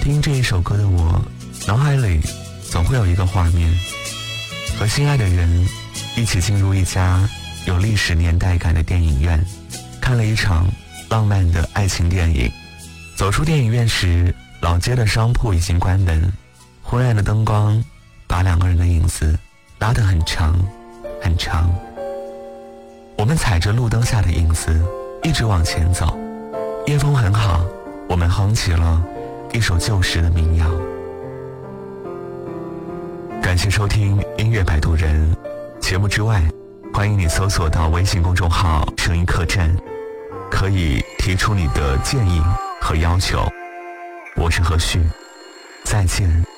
听这一首歌的我，脑海里总会有一个画面，和心爱的人一起进入一家有历史年代感的电影院，看了一场浪漫的爱情电影。走出电影院时，老街的商铺已经关门，昏暗的灯光把两个人的影子拉得很长很长。我们踩着路灯下的影子一直往前走，夜风很好，我们哼起了一首旧时的民谣。感谢收听音乐摆渡人节目之外，欢迎你搜索到微信公众号声音客栈，可以提出你的建议和要求。我是何旭，再见。